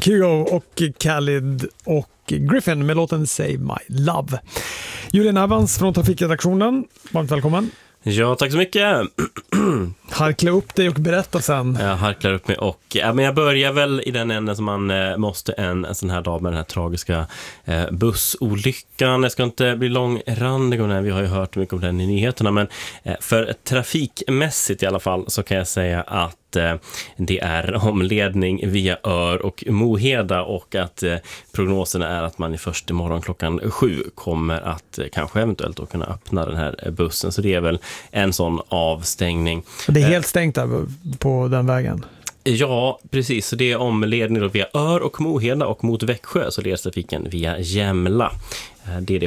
Kygo och Khalid och Griffin med låten Save My Love. Julian Evans från Trafikredaktionen, varmt välkommen. Ja, tack så mycket. Harkla upp dig och berätta sen. Jag harklar upp mig och men jag börjar väl i den änden som man måste en sån här dag med den här tragiska bussolyckan. Jag ska inte bli långrandig om den, vi har ju hört mycket om den i nyheterna, men för trafikmässigt i alla fall så kan jag säga att det är omledning via Ör och Moheda och att prognosen är att man först imorgon klockan 7 kommer att kanske eventuellt då kunna öppna den här bussen. Så det är väl en sån avstängning. Det är helt stängt där på den vägen. Ja, precis. Så det är omledning då via Ör och Moheda och mot Växjö så leds trafiken via Jämla. Det är det